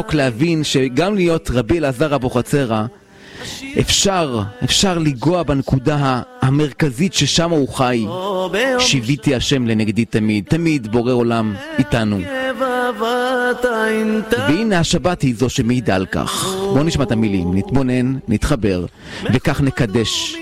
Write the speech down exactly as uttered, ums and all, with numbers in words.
להבין שגם להיות רבי אלעזר אבוחצירא אפשר, אפשר לגוע בנקודה המרכזית ששם הוא חי. שיוויתי השם לנגדי תמיד, תמיד בורא עולם איתנו. והנה השבת היא זו שמעידה על כך. בואו נשמע את המילים, נתבונן, נתחבר, וכך נקדש